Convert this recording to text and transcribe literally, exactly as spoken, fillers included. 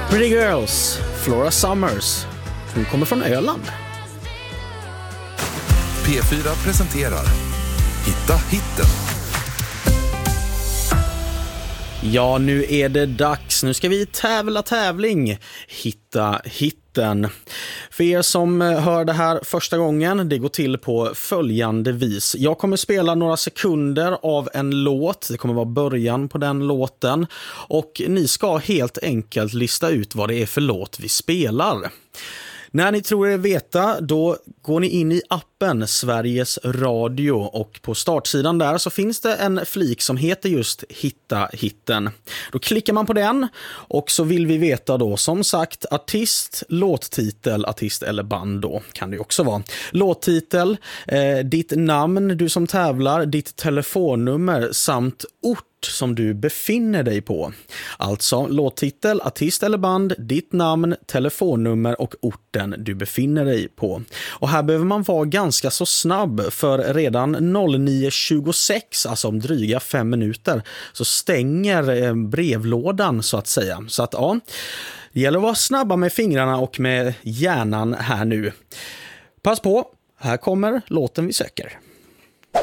Pretty Girls, Flora Summers. Hon kommer från Öland. P fyra presenterar Hitta hitten. Ja, nu är det dags. Nu ska vi tävla tävling. Hitta hitten. För er som hör det här första gången, det går till på följande vis. Jag kommer spela några sekunder av en låt. Det kommer vara början på den låten. Och ni ska helt enkelt lista ut vad det är för låt vi spelar. När ni tror er veta, då går ni in i appen Sveriges Radio och på startsidan där så finns det en flik som heter just Hitta hitten. Då klickar man på den och så vill vi veta då som sagt artist, låttitel, artist eller band då kan det också vara. Låttitel, eh, ditt namn, du som tävlar, ditt telefonnummer samt ort som du befinner dig på. Alltså låttitel, artist eller band, ditt namn, telefonnummer och orten du befinner dig på. Och här behöver man vara ganska så snabb för redan nio tjugosex, alltså om dryga fem minuter, så stänger brevlådan så att säga. Så att ja, det gäller att vara snabba med fingrarna och med hjärnan här nu. Pass på, här kommer låten vi söker.